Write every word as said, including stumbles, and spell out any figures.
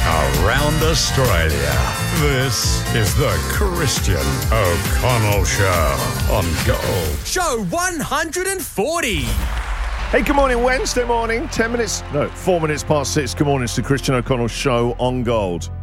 around Australia. This is the Christian O'Connell Show on Gold. Show one hundred forty. Hey, good morning, Wednesday morning, ten minutes, no, four minutes past six. Good morning, it's the Christian O'Connell Show on Gold.